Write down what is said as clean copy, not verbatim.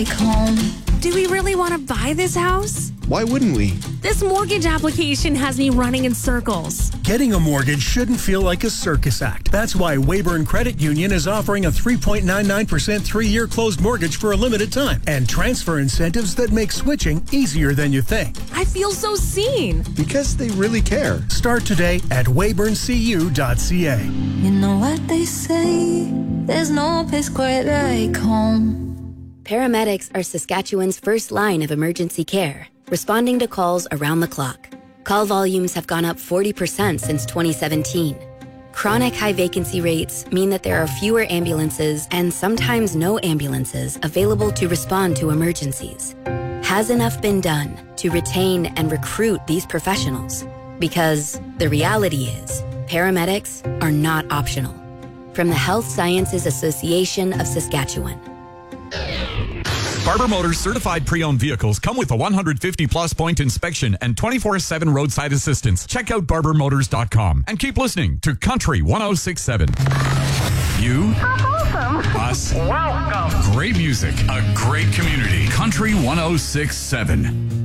like home. Do we really want to buy this house? Why wouldn't we? This mortgage application has me running in circles. Getting a mortgage shouldn't feel like a circus act. That's why Weyburn Credit Union is offering a 3.99% 3-year closed mortgage for a limited time and transfer incentives that make switching easier than you think. I feel so seen. Because they really care. Start today at weyburncu.ca. You know what they say, there's no place quite like home. Paramedics are Saskatchewan's first line of emergency care, responding to calls around the clock. Call volumes have gone up 40% since 2017. Chronic high vacancy rates mean that there are fewer ambulances and sometimes no ambulances available to respond to emergencies. Has enough been done to retain and recruit these professionals? Because the reality is, paramedics are not optional. From the Health Sciences Association of Saskatchewan. Barber Motors certified pre-owned vehicles come with a 150-plus point inspection and 24/7 roadside assistance. Check out barbermotors.com and keep listening to Country 106.7. You, awesome. us, welcome. Great music, a great community. Country 106.7.